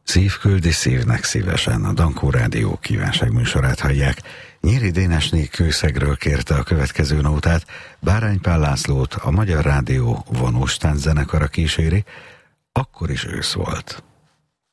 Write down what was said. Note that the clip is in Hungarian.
Szív küldi szívnek szívesen, a Dankó Rádió kívánságműsorát hallják. Nyíri Dénesné Kőszegről kérte a következő nótát, Bárány Pál Lászlót a Magyar Rádió vonóstánc zenekara kíséri, akkor is ősz volt.